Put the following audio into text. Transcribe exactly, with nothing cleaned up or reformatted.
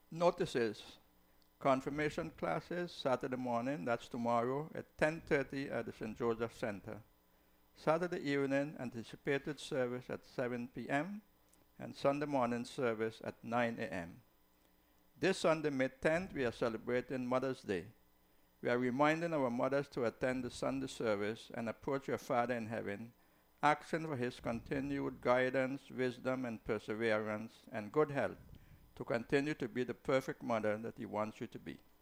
Notices. Confirmation classes Saturday morning, that's tomorrow, at ten thirty at the Saint Joseph Center. Saturday evening, anticipated service at seven p m and Sunday morning service at nine a m This Sunday, May tenth, we are celebrating Mother's Day. We are reminding our mothers to attend the Sunday service and approach your Father in heaven, asking for his continued guidance, wisdom, and perseverance, and good health to continue to be the perfect mother that he wants you to be.